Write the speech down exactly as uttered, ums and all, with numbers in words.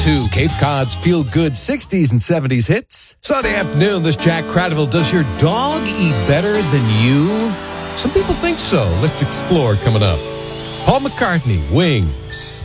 to Cape Cod's feel-good sixties and seventies hits. Sunday afternoon, this Jack Cradaville. Does your dog eat better than you? Some people think so. Let's explore coming up. Paul McCartney, Wings.